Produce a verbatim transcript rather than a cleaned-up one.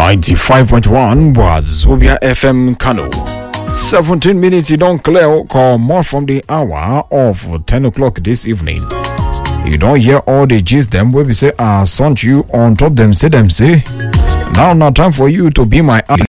ninety-five point one Wazobia F M Kano. seventeen minutes, you don't clear, call more from the hour of ten o'clock this evening. You don't hear all the gist them where we say, I sent you on top them, say them, say. Now, now time for you to be my ally.